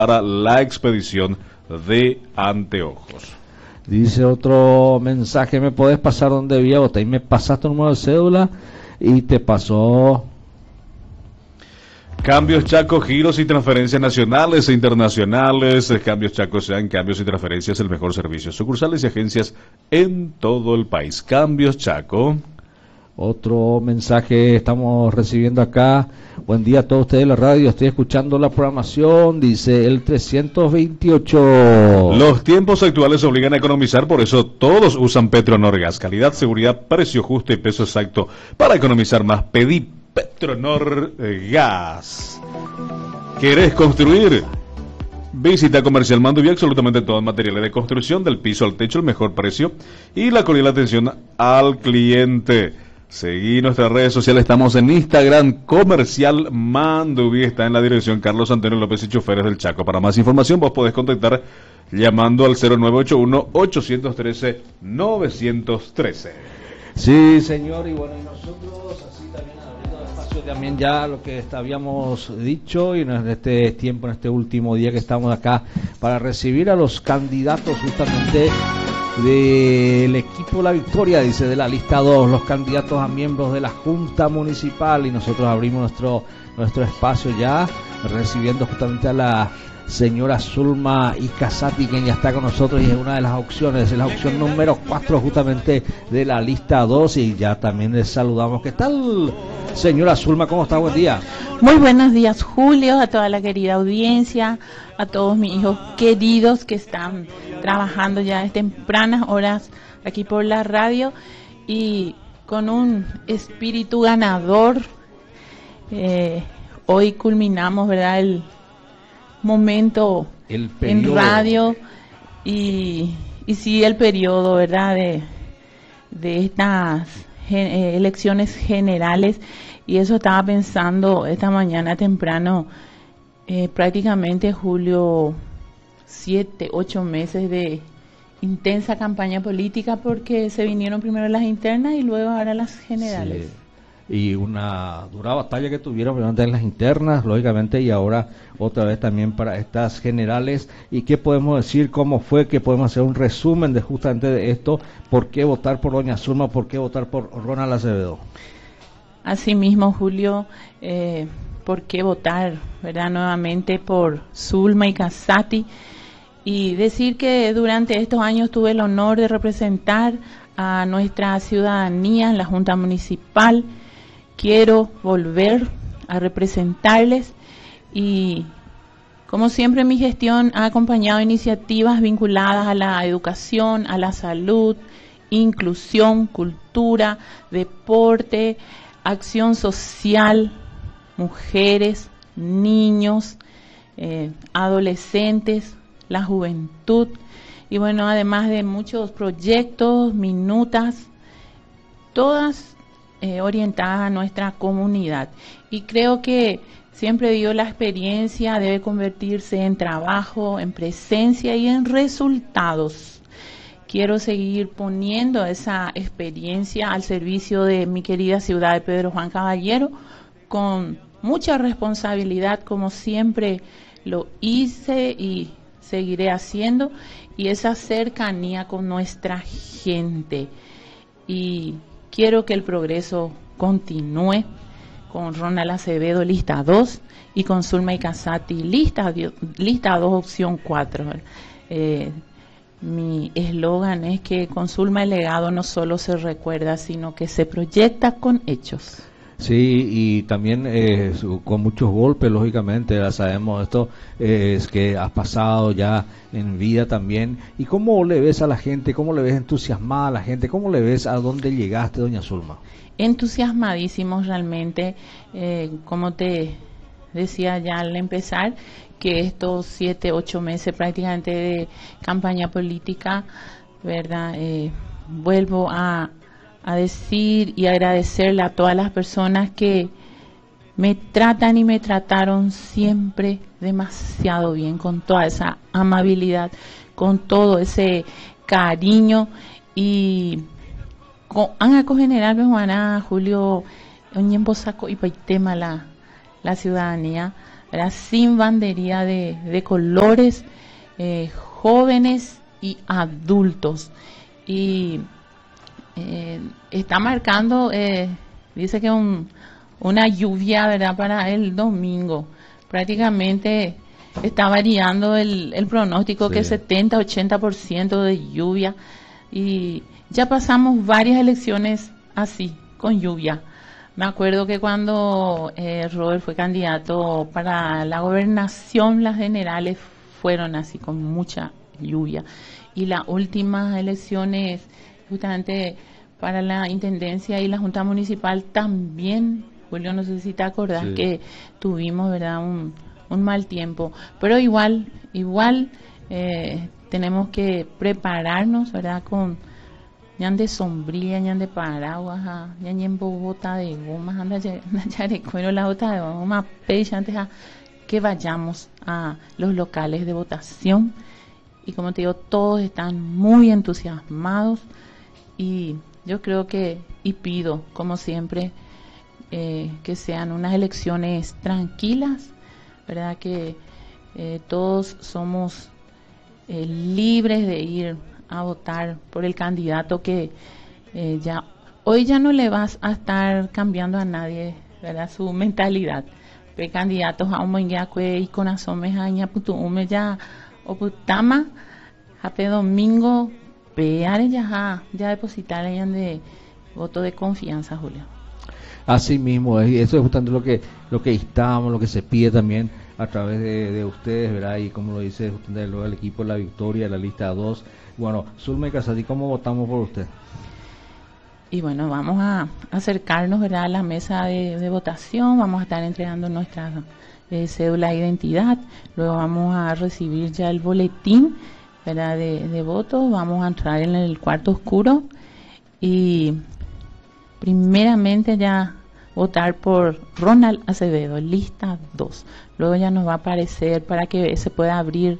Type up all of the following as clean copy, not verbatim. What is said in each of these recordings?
para la expedición de anteojos. Dice otro mensaje, ¿me podés pasar donde debía votar? Y me pasaste un número de cédula y te pasó... Cambios Chaco, giros y transferencias nacionales e internacionales. Cambios Chaco sean cambios y transferencias, el mejor servicio. Sucursales y agencias en todo el país. Cambios Chaco. Otro mensaje estamos recibiendo acá. Buen día a todos ustedes de la radio. Estoy escuchando la programación. Dice el 328. Los tiempos actuales obligan a economizar, por eso todos usan Petronor Gas. Calidad, seguridad, precio justo y peso exacto. Para economizar más, pedí Petronor Gas. ¿Querés construir? Visita Comercial Mando y absolutamente todo el material de construcción, del piso al techo, el mejor precio y la cordial atención al cliente. Seguí nuestras redes sociales, estamos en Instagram, Comercial Mandubi, está en la dirección Carlos Antonio López y Choferes del Chaco. Para más información vos podés contactar llamando al 0981-813-913. Sí, señor, y bueno, y nosotros así también abriendo espacio también ya lo que habíamos dicho, y en este tiempo, en este último día que estamos acá para recibir a los candidatos justamente del equipo La Victoria, dice, de la lista 2, los candidatos a miembros de la Junta Municipal, y nosotros abrimos nuestro espacio ya, recibiendo justamente a la señora Zulma Icazati, quien ya está con nosotros y es una de las opciones, es la opción número 4 justamente de la lista 2, y ya también les saludamos. ¿Qué tal, señora Zulma? ¿Cómo está? Buen día. Muy buenos días, Julio, a toda la querida audiencia, a todos mis hijos queridos que están trabajando ya en tempranas horas aquí por la radio y con un espíritu ganador. Hoy culminamos, ¿verdad?, el momento en radio y sí, el periodo, ¿verdad?, de estas elecciones generales, y eso estaba pensando esta mañana temprano, prácticamente, Julio, 7, 8 meses de intensa campaña política, porque se vinieron primero las internas y luego ahora las generales. Sí. Y una dura batalla que tuvieron primero en las internas, lógicamente, y ahora otra vez también para estas generales. ¿Y qué podemos decir? ¿Cómo fue? Que podemos hacer un resumen de justamente de esto. ¿Por qué votar por doña Zulma? ¿Por qué votar por Ronald Acevedo? Asimismo, Julio, ¿por qué votar, verdad, nuevamente por Zulma Icazati? Y decir que durante estos años tuve el honor de representar a nuestra ciudadanía en la Junta Municipal. Quiero volver a representarles y, como siempre, mi gestión ha acompañado iniciativas vinculadas a la educación, a la salud, inclusión, cultura, deporte, acción social, mujeres, niños, adolescentes, la juventud, y bueno, además de muchos proyectos, minutas, todas orientadas a nuestra comunidad. Y creo que siempre digo, la experiencia debe convertirse en trabajo, en presencia y en resultados. Quiero seguir poniendo esa experiencia al servicio de mi querida ciudad de Pedro Juan Caballero, con mucha responsabilidad, como siempre lo hice y seguiré haciendo, y esa cercanía con nuestra gente. Y quiero que el progreso continúe con Ronald Acevedo, lista 2, y con Zulma Icazati, lista 2, opción 4. Mi eslogan es que con Zulma el legado no solo se recuerda, sino que se proyecta con hechos. Sí, y también con muchos golpes, lógicamente, ya sabemos esto, es que has pasado ya en vida también. ¿Y cómo le ves a la gente? ¿Cómo le ves entusiasmada a la gente? ¿Cómo le ves a dónde llegaste, doña Zulma? Entusiasmadísimos realmente, como te decía ya al empezar, que estos 7, 8 meses prácticamente de campaña política, ¿verdad? Vuelvo a decir y agradecerle a todas las personas que me tratan y me trataron siempre demasiado bien, con toda esa amabilidad, con todo ese cariño, y han general Juana, Julio, Oñembosaco y Paitema la ciudadanía, ¿verdad? Sin bandería de colores, jóvenes y adultos. Y está marcando, dice que una lluvia, ¿verdad? Para el domingo. Prácticamente está variando el pronóstico, sí, que 70-80% de lluvia. Y ya pasamos varias elecciones así, con lluvia. Me acuerdo que cuando Robert fue candidato para la gobernación, las generales fueron así, con mucha lluvia. Y las últimas elecciones, justamente para la intendencia y la junta municipal, también, Julio, no sé si te acordás, sí, que tuvimos, ¿verdad?, un mal tiempo. Pero igual tenemos que prepararnos, ¿verdad?, con ñan de sombrilla, ñan de paraguas, ñan en bota de goma, anda yarecuero la bota de goma, pecha antes a que vayamos a los locales de votación. Y como te digo, todos están muy entusiasmados y yo creo que, y pido, como siempre, que sean unas elecciones tranquilas, ¿verdad? Que todos somos libres de ir a votar por el candidato que hoy ya no le vas a estar cambiando a nadie, ¿verdad?, su mentalidad. Pe candidatos a un y con asomes a putume ya o putama hape domingo peare ya depositar de voto de confianza, Julio. Así mismo, eso es justamente lo que instamos, lo que se pide también a través de ustedes, ¿verdad? Y como lo dice justamente luego el equipo, la victoria, la lista 2. Bueno, Zulma y Casati, ¿cómo votamos por usted? Y bueno, vamos a acercarnos, ¿verdad?, a la mesa de votación. Vamos a estar entregando nuestra cédula de identidad. Luego vamos a recibir ya el boletín, ¿verdad?, de votos. Vamos a entrar en el cuarto oscuro y primeramente ya votar por Ronald Acevedo, lista 2. Luego ya nos va a aparecer para que se pueda abrir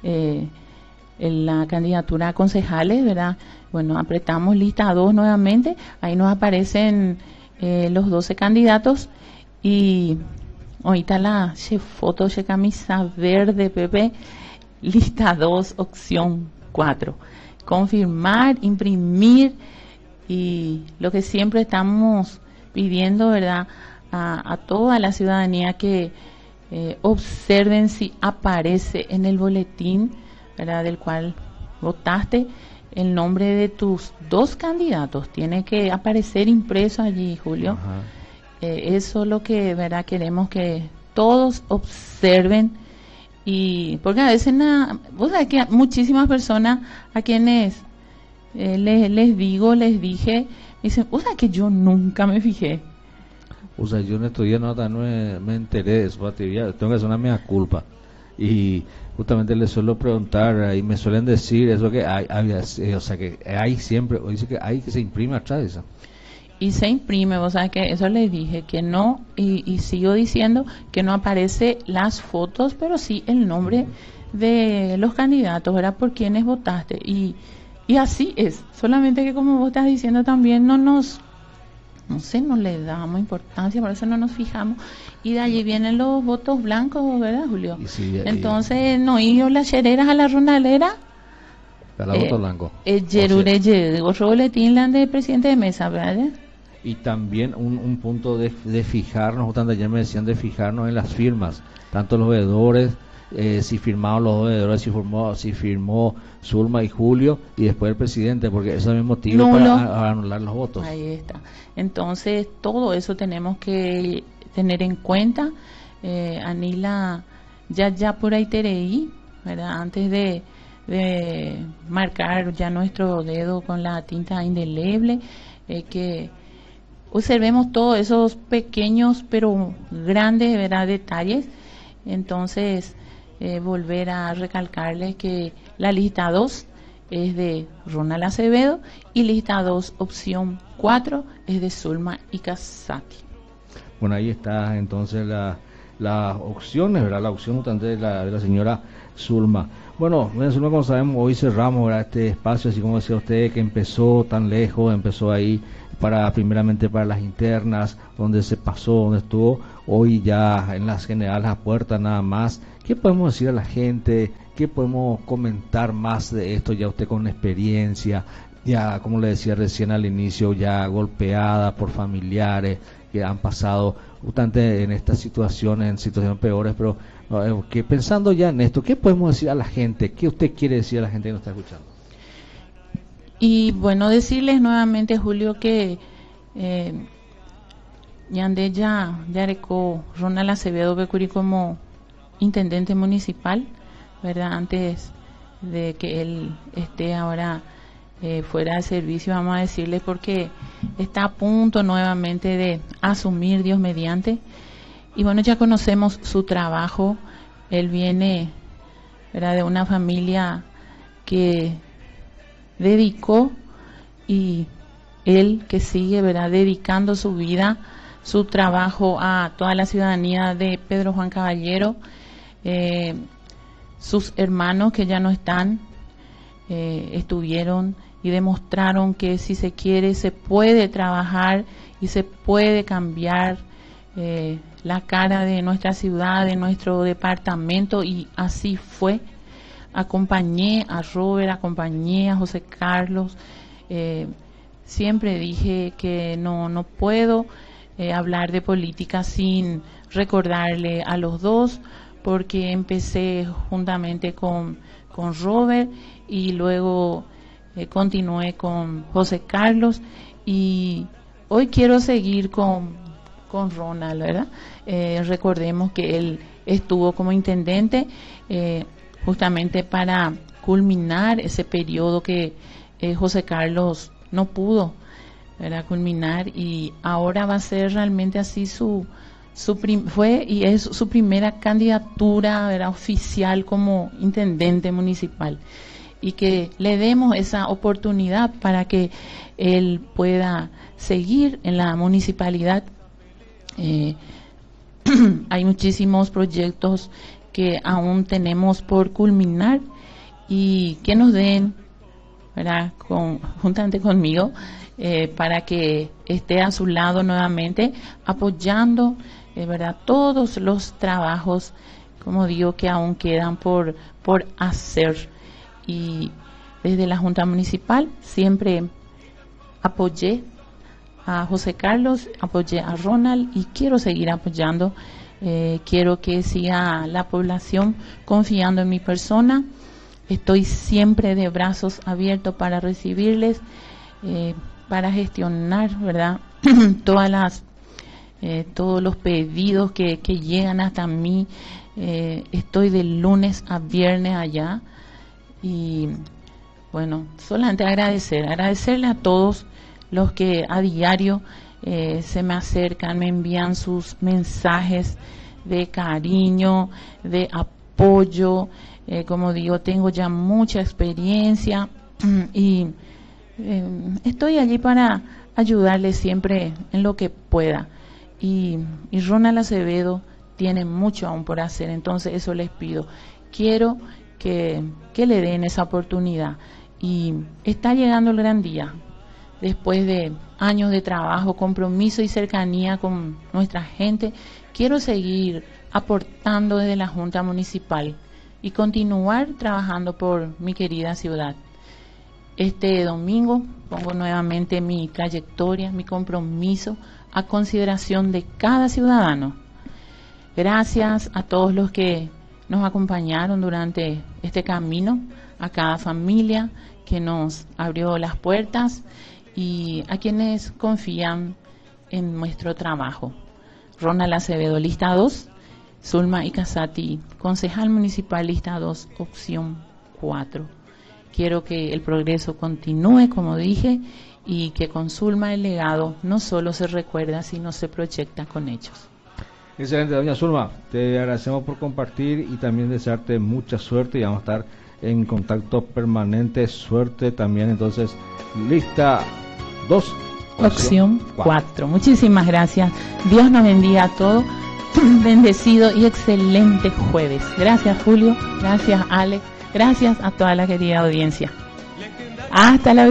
la candidatura a concejales, ¿verdad? Bueno, apretamos lista 2 nuevamente, ahí nos aparecen los 12 candidatos y ahorita la foto de camisa verde, Pepe, lista 2, opción 4. Confirmar, imprimir y lo que siempre estamos pidiendo, ¿verdad?, a toda la ciudadanía que observen si aparece en el boletín, ¿verdad?, del cual votaste, el nombre de tus 2 candidatos. Tiene que aparecer impreso allí, Julio. Eso es lo que, ¿verdad?, queremos que todos observen. Y porque a veces vos sabés que muchísimas personas a quienes les dije, me dicen, o sea, que yo nunca me fijé. O sea, yo en estos días no me enteré de eso, tengo que hacer una mea culpa. Y justamente les suelo preguntar y me suelen decir eso que o sea, que hay siempre, o dice que hay que se imprime atrás de eso. Y se imprime, vos sabés que eso les dije, que no, y sigo diciendo que no aparece las fotos, pero sí el nombre de los candidatos, ¿verdad?, por quienes votaste. Y así es, solamente que como vos estás diciendo también no le damos importancia, por eso no nos fijamos. Y de allí vienen los votos blancos, ¿verdad, Julio? Sí, entonces, no ido las chereras a la ronalera. Para voto blanco. Boletín de presidente de mesa, ¿verdad? Y también un punto de fijarnos, justamente ayer me decían de fijarnos en las firmas, tanto los veedores, si firmaron los veedores, si firmó Zulma y Julio, y después el presidente, porque eso es el motivo para anular los votos. Ahí está. Entonces, todo eso tenemos que tener en cuenta. Anila, ya por ahí tereí, ¿verdad?, antes de marcar ya nuestro dedo con la tinta indeleble, que observemos todos esos pequeños pero grandes, ¿verdad?, detalles. Entonces, volver a recalcarles que la lista 2 es de Ronald Acevedo y lista 2, opción 4, es de Zulma y Casati. Bueno, ahí está entonces las opciones, ¿verdad? La opción de la señora Zulma. Bueno, Zulma, como sabemos, hoy cerramos, ¿verdad?, este espacio, así como decía usted, que empezó tan lejos, empezó ahí primeramente para las internas, donde se pasó, donde estuvo, hoy ya en las generales a puerta nada más. ¿Qué podemos decir a la gente? ¿Qué podemos comentar más de esto? Ya usted con experiencia, ya como le decía recién al inicio, ya golpeada por familiares que han pasado justamente en estas situaciones, en situaciones peores, pero que pensando ya en esto, ¿qué podemos decir a la gente? ¿Qué usted quiere decir a la gente que nos está escuchando? Y bueno, decirles nuevamente, Julio, que Yandé ya recó Ronald Acevedo Becuri como intendente municipal, ¿verdad? Antes de que él esté ahora fuera de servicio, vamos a decirle, porque está a punto nuevamente de asumir, Dios mediante. Y bueno, ya conocemos su trabajo. Él viene, ¿verdad?, de una familia que dedicó, y él que sigue, ¿verdad?, dedicando su vida, su trabajo a toda la ciudadanía de Pedro Juan Caballero. Sus hermanos que ya no están, estuvieron y demostraron que si se quiere se puede trabajar y se puede cambiar la cara de nuestra ciudad, de nuestro departamento, y así fue. Acompañé a Robert, acompañé a José Carlos. Siempre dije que no puedo hablar de política sin recordarle a los dos, porque empecé juntamente con Robert y luego continué con José Carlos, y hoy quiero seguir con Ronald, ¿verdad? Recordemos que él estuvo como intendente justamente para culminar ese periodo que José Carlos no pudo, ¿verdad?, culminar, y ahora va a ser realmente así fue y es su primera candidatura, ¿verdad?, oficial como intendente municipal, y que le demos esa oportunidad para que él pueda seguir en la municipalidad. Hay muchísimos proyectos que aún tenemos por culminar y que nos den, ¿verdad?, juntamente conmigo, para que esté a su lado nuevamente, apoyando, ¿verdad?, todos los trabajos, como digo, que aún quedan por hacer. Y desde la Junta Municipal siempre apoyé a José Carlos, apoyé a Ronald y quiero seguir apoyando. Quiero que siga la población confiando en mi persona. Estoy siempre de brazos abiertos para recibirles, para gestionar, ¿verdad?, todos los pedidos que llegan hasta mí. Estoy de lunes a viernes allá, y bueno, solamente agradecerle a todos los que a diario se me acercan, me envían sus mensajes de cariño, de apoyo. Como digo, tengo ya mucha experiencia y estoy allí para ayudarles siempre en lo que pueda. Y Ronald Acevedo tiene mucho aún por hacer, entonces eso les pido. Quiero que le den esa oportunidad, y está llegando el gran día. Después de años de trabajo, compromiso y cercanía con nuestra gente, quiero seguir aportando desde la Junta Municipal y continuar trabajando por mi querida ciudad. Este domingo pongo nuevamente mi trayectoria, mi compromiso a consideración de cada ciudadano. Gracias a todos los que nos acompañaron durante este camino, a cada familia que nos abrió las puertas y a quienes confían en nuestro trabajo. Ronald Acevedo, lista 2, Zulma Icazati, concejal municipal, lista 2, opción 4. Quiero que el progreso continúe, como dije, y que con Zulma el legado no solo se recuerda, sino se proyecta con hechos. Excelente, doña Zulma, te agradecemos por compartir y también desearte mucha suerte, y vamos a estar en contacto permanente. Suerte también. Entonces, lista 2, opción 4. Muchísimas gracias. Dios nos bendiga a todos bendecido y excelente jueves. Gracias, Julio. Gracias, Alex. Gracias a toda la querida audiencia. Hasta la